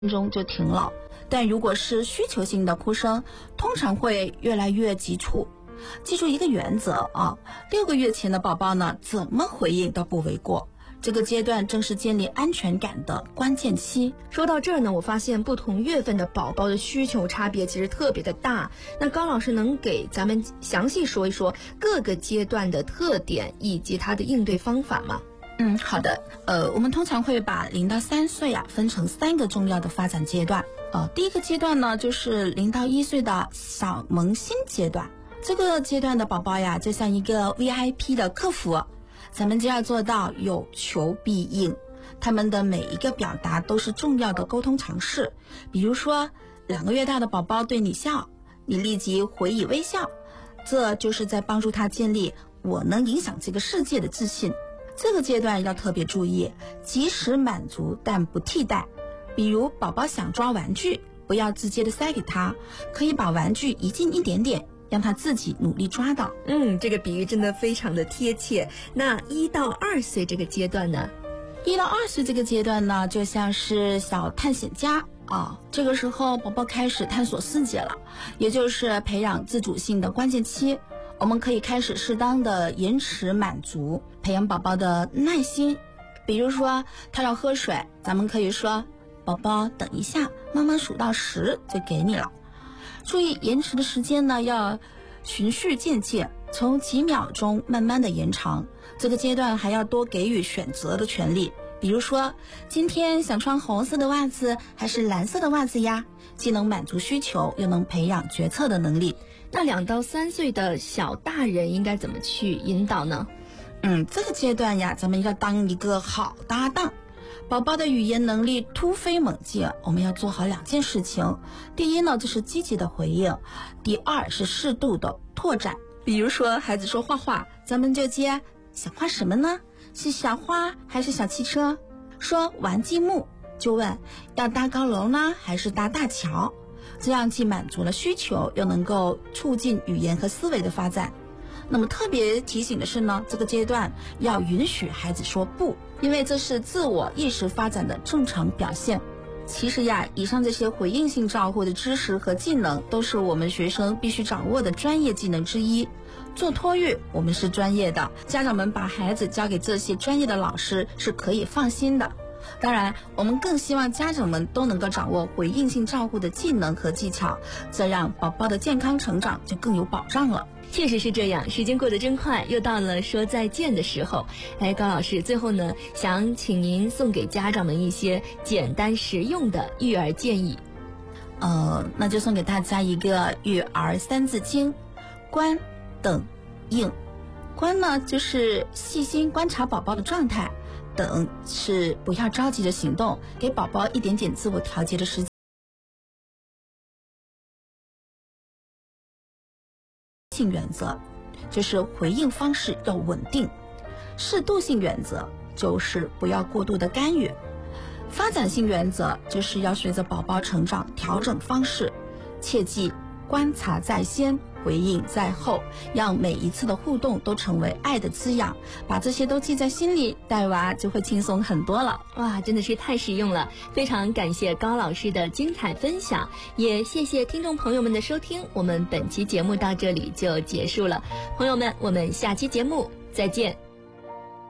钟就停了。但如果是需求性的哭声，通常会越来越急促。记住一个原则啊，6个月前的宝宝呢，怎么回应都不为过。这个阶段正是建立安全感的关键期。 说到这儿呢，我发现不同月份的宝宝的需求差别其实特别的大。那高老师能给咱们详细说一说各个阶段的特点以及它的应对方法吗？ 好的。我们通常会把0到3岁分成3个重要的发展阶段。第一个阶段呢，就是0到1岁的小萌新阶段。这个阶段的宝宝呀，就像一个 VIP 的客服，咱们就要做到有求必应。他们的每一个表达都是重要的沟通尝试。比如说2个月大的宝宝对你笑，你立即回以微笑，这就是在帮助他建立我能影响这个世界的自信。这个阶段要特别注意，及时满足但不替代。比如宝宝想抓玩具，不要直接的塞给他，可以把玩具移近一点点，让他自己努力抓到。 这个比喻真的非常的贴切。那1到2岁这个阶段呢 ？1到2岁这个阶段呢，就像是小探险家这个时候宝宝开始探索世界了，也就是培养自主性的关键期。我们可以开始适当的延迟满足，培养宝宝的耐心。比如说他要喝水，咱们可以说宝宝等一下，妈妈数到10就给你了。注意延迟的时间呢，要循序渐进，从几秒钟慢慢的延长。这个阶段还要多给予选择的权利。比如说今天想穿红色的袜子还是蓝色的袜子呀，既能满足需求，又能培养决策的能力。 那2到3岁的小大人应该怎么去引导呢？ 这个阶段呀，咱们要当一个好搭档。宝宝的语言能力突飞猛进，我们要做好2件事情。第一呢，就是积极的回应；第二是适度的拓展。比如说孩子说画画，咱们就接想画什么呢？是小花还是小汽车？说玩积木，就问要搭高楼呢还是搭大桥？这样既满足了需求，又能够促进语言和思维的发展。那么特别提醒的是呢，这个阶段要允许孩子说不，因为这是自我意识发展的正常表现。其实呀，以上这些回应性照护的知识和技能，都是我们学生必须掌握的专业技能之一。做托育，我们是专业的，家长们把孩子交给这些专业的老师是可以放心的。当然，我们更希望家长们都能够掌握回应性照护的技能和技巧，这样宝宝的健康成长就更有保障了。 确实是这样，时间过得真快，又到了说再见的时候。高老师，最后呢，想请您送给家长们一些简单实用的育儿建议。 那就送给大家一个育儿3字经：观、等、应。观呢，就是细心观察宝宝的状态；等是不要着急的行动，给宝宝一点点自我调节的时间。性原则就是回应方式要稳定。适度性原则就是不要过度的干预。发展性原则就是要随着宝宝成长调整方式。切记观察在先，回应在后，让每一次的互动都成为爱的滋养。把这些都记在心里，带娃就会轻松很多了。 哇，真的是太实用了，非常感谢高老师的精彩分享，也谢谢听众朋友们的收听。我们本期节目到这里就结束了，朋友们，我们下期节目再见。